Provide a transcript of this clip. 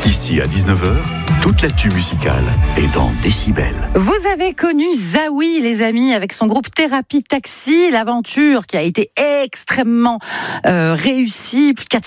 Ici à 19h, toute l'actu musicale est dans Décibel. Vous avez connu Zawi, les amis, avec son groupe Thérapie Taxi, l'aventure qui a été extrêmement réussie, plus de